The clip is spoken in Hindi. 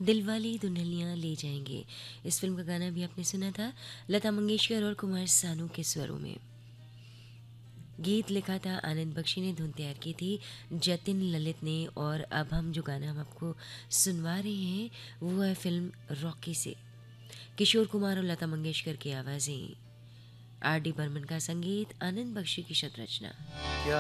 दिलवाले दुल्हनिया ले जाएंगे। इस फिल्म का गाना भी आपने सुना था, लता मंगेशकर और कुमार सानू के स्वरों में। गीत लिखा था आनंद बख्शी ने, धुन तैयार की थी जतिन ललित ने। और अब हम जो गाना हम आपको सुनवा रहे हैं वो है फिल्म रॉकी से। किशोर कुमार और लता मंगेशकर की आवाज़ें, आर डी बर्मन का संगीत, आनंद बख्शी की शत रचना।